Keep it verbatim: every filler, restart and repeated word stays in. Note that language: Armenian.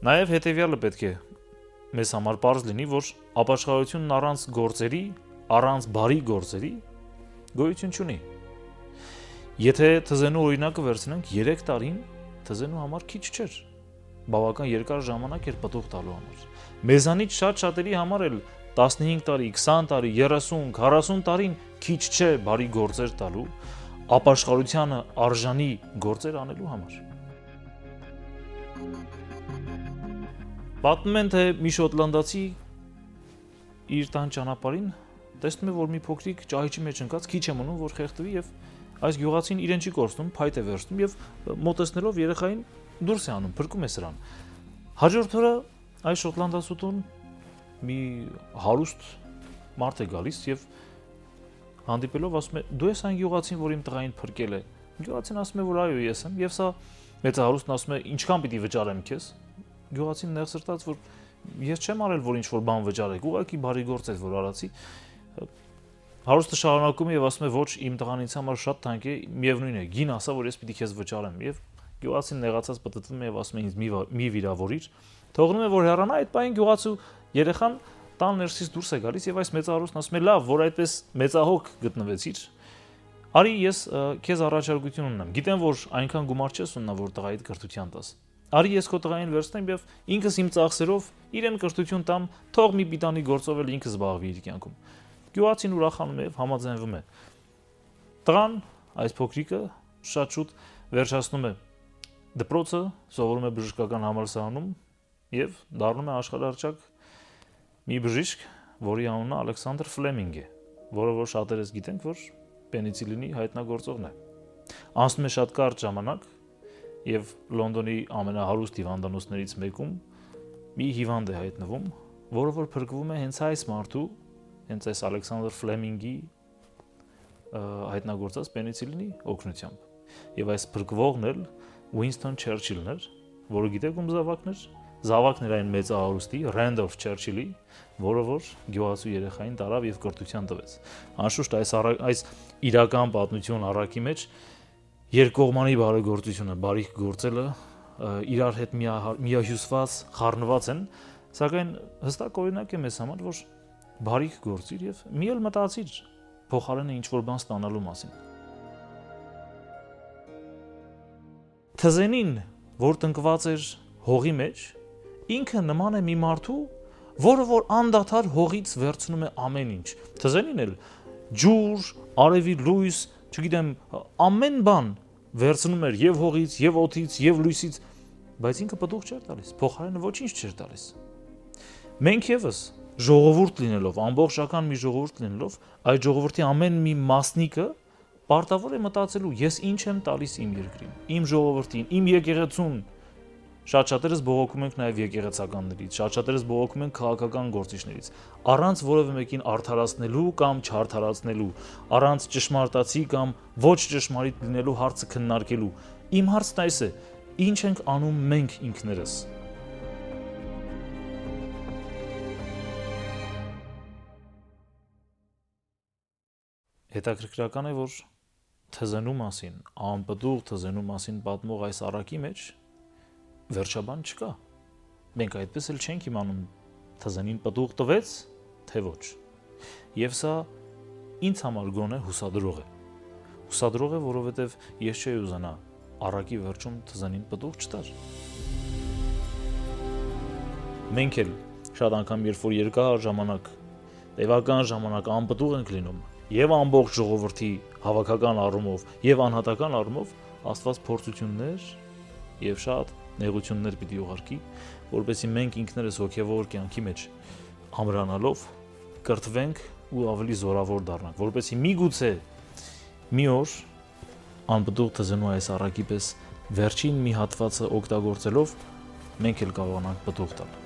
Նաև հետևյալը պետք է մեզ համար պարզ լինի, որ ապաշխարությունն առանց գործերի, առանց բարի գործերի գոյություն չունի։ Եթե թզենու օրինակը վերցնենք, երեք տարին թզենու համար քիչ չէր, բավական երկար ժամանակ էր պտուղ տալու համար։ Մեզանից շատ շատերի համար էլ տասնհինգ տարի, քսան տարի, երեսուն, քառասուն տարին քիչ չէ բարի գործեր տալու, ապաշխարությանը արժանի գործեր անելու համար։ Պատմում են, թե մի շոտլանդացի իր տան ճանապարհին տեսնում է, որ մի փոքրիկ ճահիճի մեջ ընկած քիչ է մնում, որ խեղդվի, եւ այս գյուղացին իրեն չի կորցնում, փայտ է վերցնում եւ մոտեցնելով երեխային դուրս է անում, փրկում է սրան։ Հաջորդ օրը այս շոտլանդացուտուն մի հարուստ մարդ է գալիս եւ հանդիպելով ասում է. «Դու ես այն գյուղացին, որ իմ տղային փրկել է»։ Գյուղացին ասում է, որ այո, ես եմ, եւ սա մեծահարուստն ասում է. «Ինչքան պիտի վճարեմ քեզ»։ Գյուղացին նեղսրտած, որ ես չեմ արել, որ ինչ որ բան վճարեք, ուղղակի բարի գործ էր, որ արացի։ Հարուստը շարունակում է եւ ասում է. «Ոչ, իմ տղան ինձ համար շատ թանկ է, միևնույն է, գին ասա, որ ես պիտի քեզ վճարեմ»։ Եվ գյուղացին նեղացած պտտվում է եւ ասում է. «Ինձ մի մի վիրավորիր»։ Թողնում է, որ հեռանա, այդ պահին գյուղացու երեխան տան ներսից դուրս է գալիս եւ այս մեծահարուստն ասում է. «Լավ, որ այդպես մեծահոգ գտնվեցիր, արի ես քեզ առաջարկություն ունեմ։ Գիտեմ, որ այնքան գումար չես ունենա, որ տղայիդ կրթության տաս։ Արի ես քո տղային վերցնեմ եւ ինքս իմ ծախսերով իրեն կրթություն տամ, թող մի պիտանի գործով էլ ինքը զբաղվի իր կյանքում»։ Գյուղացին ուրախանում է եւ համաձայնվում է։ Տղան, այս փոքրիկը շատ շուտ վերջացնում է դպրոցը, սովորում է բժշկական համալսարանում եւ դառնում է աշխարհահռչակ մի բժիշկ, որի անունը Ալեքսանդր Ֆլեմինգ է, որը որ շատերս գիտենք, որ պենիցիլինի հայտնագործողն է։ Անցնում է շատ կարճ ժամանակ եւ Լոնդոնի ամենահարուստ հիվանդանոցներից մեկում մի հիվանդ է հայտնվում, որը որ փրկվում է հենց այս մարդու, հենց այս Ալեքսանդր Ֆլեմինգի հայտնագործած պենիցիլինի օգնությամբ։ Եվ այս փրկվողն էլ Ուինստոն Չերչիլն էր, որը գիտեք ում զավակն էր։ Զավակն էր այն մեծահարուստի Ռենդոլֆ Չերչիլի, որը որ գյուղացու երեխային տարավ եւ կրթության տվեց։ Անշուշտ այս այս իրական պատմություն առակի մեջ երկկողմանի բարեգործությունը, բարիք գործելը իրար հետ միահյուսված, խառնված են, սակայն հստակ օրինակ է մեզ համար, որ բարիք գործիր եւ մի էլ մտածիր փոխարենը ինչ որ բան ստանալու մասին։ Թզենին, որ տնկված էր հողի մեջ, ինքը նման է մի մարդու, որը որ անդադար հողից վերցնում է ամեն ինչ։ Թզենին էլ ջուր, արևի լույս, չգիտեմ, ամեն բան վերցնում էր եւ հողից, եւ օդից, եւ լույսից, բայց ինքը պտուղ չէր տալիս, փոխարենը ոչինչ չէր տալիս։ Մենք եւս ժողովուրդ լինելով, ամբողջական մի ժողովուրդ լինելով, այդ ժողովրդի ամեն մի մասնիկը պարտավոր է մտածելու, ես ինչ եմ տալիս իմ երկրին, իմ ժողովրդին, իմ եկեղեցուն։ Շատ շատերս բողոքում ենք նաև եկեղեցականներից, շատ շատերս բողոքում ենք քաղաքական գործիչներից, առանց որևէ մեկին արդարացնելու կամ չարդարացնելու, առանց ճշմարտացի կամ ոչ ճշմարիտ լինելու հարցը քննարկելու։ Իմ հարցն այս է. ինչ ենք անում մենք ինքներս։ Հետաքրքրական է, որ թզենու մասին, անպտուղ թզենու մասին պատմող այս առակի մեջ վերջաբան չկա։ Մենք այդպես էլ չենք իմանում թզենին պտուղ տվեց, թե ոչ։ Եվ սա ինձ համար գոնե հուսադրող է։ Հուսադրող է, որովհետև ես չէի ուզենա առակի վերջում թզենին պտուղ չտար։ Մենք էլ շատ անգամ երբ որ երկար ժամանակ, տևական ժամանակ անպտուղ ենք լինում, եւ ամբողջ ժողովրդի հավաքական առումով եւ անհատական առումով Աստված փորձություններ եւ շատ նեղություններ պիտի ուղարկի, որպեսզի մենք ինքներս հոգեվոր կյանքի մեջ ամրանալով կրթվենք ու ավելի զորավոր դառնանք, որպեսզի միգուցե մի օր անպտուղ թզենու այս առակի պես վերջին մի հատվածը օգտագործելով մենք էլ կարողանանք պտուղ տալ։